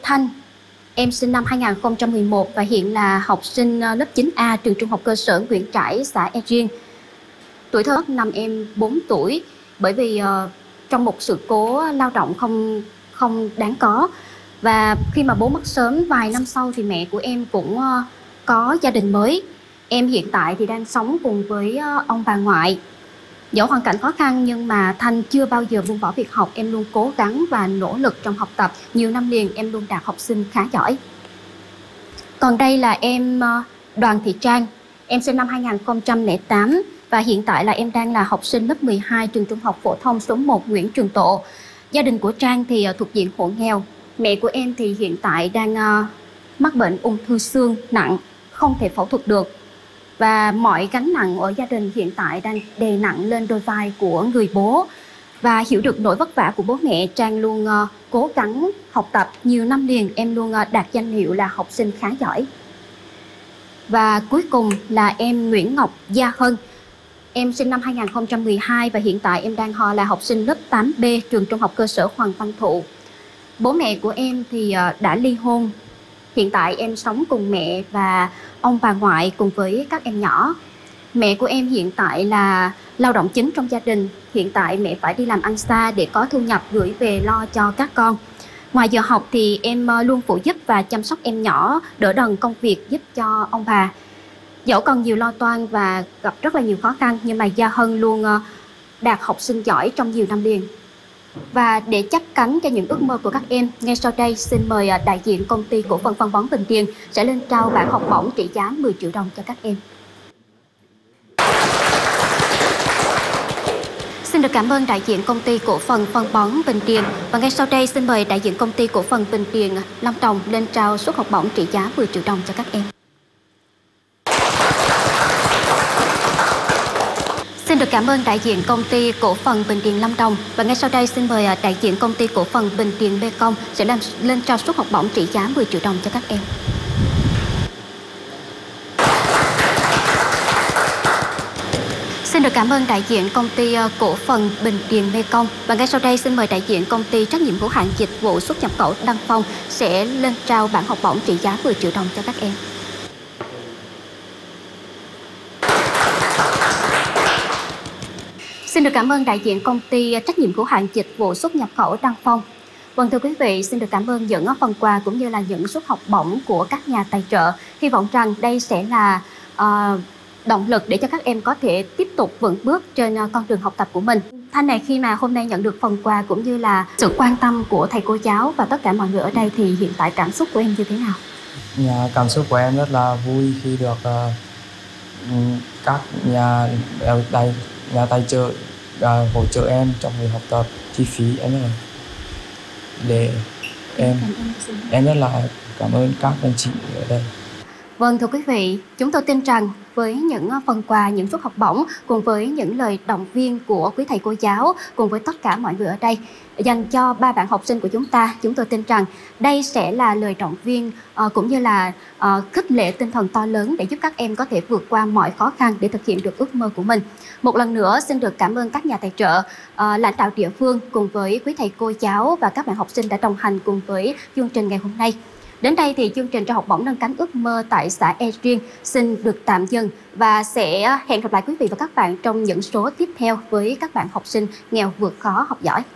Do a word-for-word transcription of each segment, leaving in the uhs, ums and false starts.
Thanh. Em sinh năm hai nghìn không trăm mười một và hiện là học sinh lớp chín A trường trung học cơ sở Nguyễn Trãi, xã E Riêng. Tuổi thơ năm em bốn tuổi bởi vì uh, trong một sự cố lao động không không đáng có. Và khi mà bố mất sớm vài năm sau thì mẹ của em cũng uh, có gia đình mới. Em hiện tại thì đang sống cùng với uh, ông bà ngoại. Dẫu hoàn cảnh khó khăn nhưng mà Thanh chưa bao giờ buông bỏ việc học. Em luôn cố gắng và nỗ lực trong học tập. Nhiều năm liền em luôn đạt học sinh khá giỏi. Còn đây là em Đoàn Thị Trang. Em sinh năm hai nghìn không trăm lẻ tám và hiện tại là em đang là học sinh lớp mười hai trường trung học phổ thông số một Nguyễn Trường Tộ. Gia đình của Trang thì thuộc diện hộ nghèo. Mẹ của em thì hiện tại đang mắc bệnh ung thư xương nặng, không thể phẫu thuật được. Và mọi gánh nặng ở gia đình hiện tại đang đè nặng lên đôi vai của người bố. Và hiểu được nỗi vất vả của bố mẹ, Trang luôn uh, cố gắng học tập. Nhiều năm liền em luôn uh, đạt danh hiệu là học sinh khá giỏi. Và cuối cùng là em Nguyễn Ngọc Gia Hân. Em sinh năm hai nghìn không trăm mười hai và hiện tại em đang họ là học sinh lớp tám B trường trung học cơ sở Hoàng Văn Thụ. Bố mẹ của em thì uh, đã ly hôn. Hiện tại em sống cùng mẹ và ông bà ngoại cùng với các em nhỏ. Mẹ của em hiện tại là lao động chính trong gia đình. Hiện tại mẹ phải đi làm ăn xa để có thu nhập gửi về lo cho các con. Ngoài giờ học thì em luôn phụ giúp và chăm sóc em nhỏ, đỡ đần công việc giúp cho ông bà. Dẫu còn nhiều lo toan và gặp rất là nhiều khó khăn nhưng mà Gia Hân luôn đạt học sinh giỏi trong nhiều năm liền. Và để chắp cánh cho những ước mơ của các em, ngay sau đây xin mời đại diện công ty cổ phần phân bón Bình Điền sẽ lên trao bảng học bổng trị giá mười triệu đồng cho các em. Xin được cảm ơn đại diện công ty cổ phần phân bón Bình Điền. Và ngay sau đây xin mời đại diện công ty cổ phần Bình Điền Lâm Đồng lên trao suất học bổng trị giá mười triệu đồng cho các em. Xin được cảm ơn đại diện công ty cổ phần Bình Điền Lâm Đồng. Và ngay sau đây xin mời đại diện công ty cổ phần Bình Điền Mekong sẽ làm lên trao suất học bổng trị giá mười triệu đồng cho các em. Xin được cảm ơn đại diện công ty cổ phần Bình Điền Mekong. Và ngay sau đây xin mời đại diện công ty trách nhiệm hữu hạn dịch vụ xuất nhập khẩu Đăng Phong sẽ lên trao bảng học bổng trị giá mười triệu đồng cho các em. Xin được cảm ơn đại diện công ty trách nhiệm hữu hạn dịch vụ xuất nhập khẩu Đăng Phong. Vâng thưa quý vị, xin được cảm ơn những phần quà cũng như là những suất học bổng của các nhà tài trợ. Hy vọng rằng đây sẽ là uh, động lực để cho các em có thể tiếp tục vững bước trên con đường học tập của mình. Thanh này, khi mà hôm nay nhận được phần quà cũng như là sự quan tâm của thầy cô giáo và tất cả mọi người ở đây thì hiện tại cảm xúc của em như thế nào? Nhà cảm xúc của em rất là vui khi được uh, các nhà tài nhà tài trợ uh, hỗ trợ em trong việc học tập, chi phí em rất là để em em rất là cảm ơn các anh chị ở đây. Vâng thưa quý vị, chúng tôi tin rằng với những phần quà, những suất học bổng cùng với những lời động viên của quý thầy cô giáo cùng với tất cả mọi người ở đây dành cho ba bạn học sinh của chúng ta, chúng tôi tin rằng đây sẽ là lời động viên uh, cũng như là uh, khích lệ tinh thần to lớn để giúp các em có thể vượt qua mọi khó khăn để thực hiện được ước mơ của mình. Một lần nữa xin được cảm ơn các nhà tài trợ, uh, lãnh đạo địa phương cùng với quý thầy cô giáo và các bạn học sinh đã đồng hành cùng với chương trình ngày hôm nay. Đến đây thì chương trình trao học bổng nâng cánh ước mơ tại xã E Riêng xin được tạm dừng và sẽ hẹn gặp lại quý vị và các bạn trong những số tiếp theo với các bạn học sinh nghèo vượt khó học giỏi.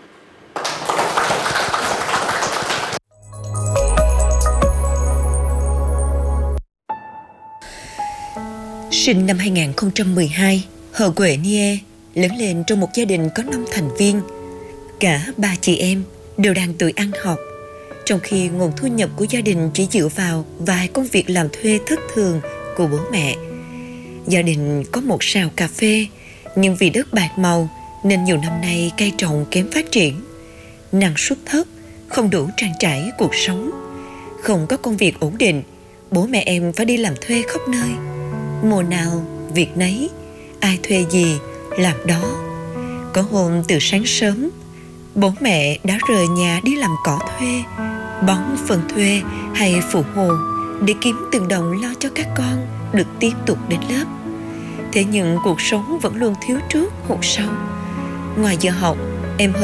Sinh năm hai nghìn không trăm mười hai, Hờ Quệ Nie lớn lên trong một gia đình có năm thành viên. Cả ba chị em đều đang tuổi ăn học, trong khi nguồn thu nhập của gia đình chỉ dựa vào vài công việc làm thuê thất thường của bố mẹ. Gia đình có một sào cà phê, nhưng vì đất bạc màu nên nhiều năm nay cây trồng kém phát triển. Năng suất thấp, không đủ trang trải cuộc sống. Không có công việc ổn định, bố mẹ em phải đi làm thuê khắp nơi. Mùa nào, việc nấy, ai thuê gì, làm đó. Có hôm từ sáng sớm, bố mẹ đã rời nhà đi làm cỏ thuê, bón phân thuê hay phụ hồ để kiếm từng đồng lo cho các con được tiếp tục đến lớp. Thế nhưng cuộc sống vẫn luôn thiếu trước hụt sau. Ngoài giờ học,